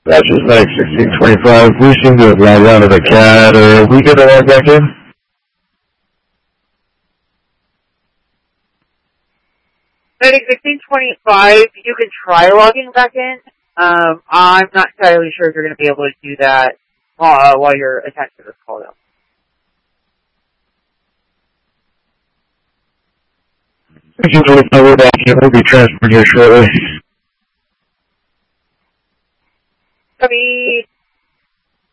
That's just like 1625. We seem to have logged out of the CAD. Are we good to log back in? Medic 1625, you can try logging back in. I'm not entirely sure if you're going to be able to do that while you're attached to this call, though. Thank you for listening. We're back in. We'll be transferring here shortly. Copy.